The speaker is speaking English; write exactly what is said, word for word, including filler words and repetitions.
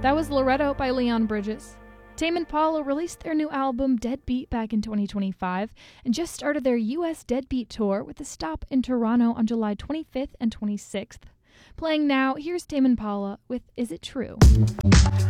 That was Loretto by Leon Bridges. Tame Impala released their new album Deadbeat back in twenty twenty-five and just started their U S Deadbeat tour with a stop in Toronto on July twenty-fifth and twenty-sixth. Playing now, here's Tame Impala with Is It True?